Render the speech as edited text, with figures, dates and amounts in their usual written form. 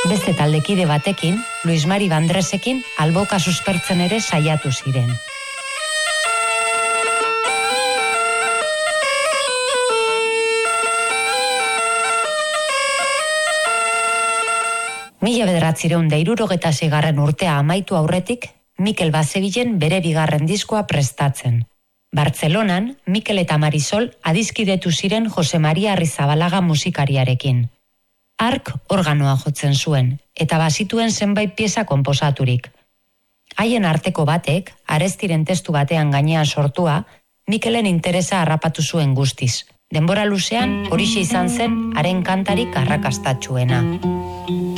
Beste taldekide batekin, Luis Mari Bandresekin alboka suspertzen ere saiatu ziren. Mila 1976 urtea amaitu aurretik, Mikel bazebilen bere bigarren diskoa prestatzen. Bartzelonan, Mikel eta Marisol adiskidetu ziren Jose Maria Arrizabalaga musikariarekin. Hark organoa jotzen zuen, eta bazituen zenbait pieza konposaturik. Haien arteko batek, Arestiren testu batean gainean sortua, Mikelen interesa harrapatu zuen guztiz. Denbora luzean, horixe izan zen haren kantarik arrakastatsuena.